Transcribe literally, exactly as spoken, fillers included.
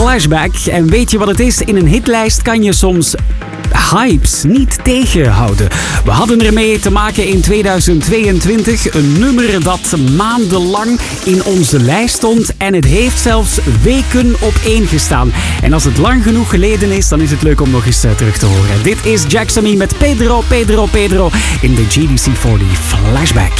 Flashback. En weet je wat het is? In een hitlijst kan je soms hypes niet tegenhouden. We hadden ermee te maken in tweeduizend tweeëntwintig. Een nummer dat maandenlang in onze lijst stond. En het heeft zelfs weken op één gestaan. En als het lang genoeg geleden is, dan is het leuk om nog eens terug te horen. Dit is Jacksamy met Pedro, Pedro, Pedro in de G D C veertig Flashback.